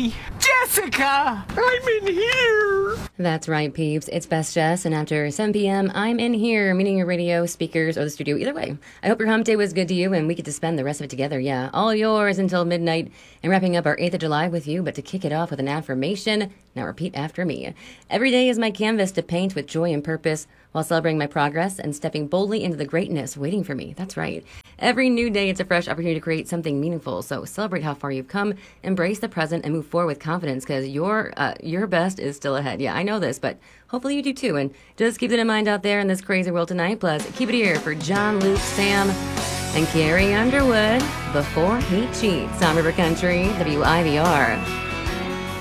me! Jessica! I'm in here! That's right, peeps. It's Best Jess, and after 7 p.m., I'm in here, meaning your radio, speakers, or the studio. Either way, I hope your hump day was good to you, and we get to spend the rest of it together. Yeah, all yours until midnight, and wrapping up our 8th of July with you. But to kick it off with an affirmation, now repeat after me. Every day is my canvas to paint with joy and purpose, while celebrating my progress and stepping boldly into the greatness waiting for me. That's right. Every new day, it's a fresh opportunity to create something meaningful. So celebrate how far you've come, embrace the present, and move forward with confidence, because your best is still ahead. Yeah, I know this, but hopefully you do too. And just keep it in mind out there in this crazy world tonight. Plus, keep it here for John, Luke, Sam, and Carrie Underwood before he cheats on River Country, WIVR.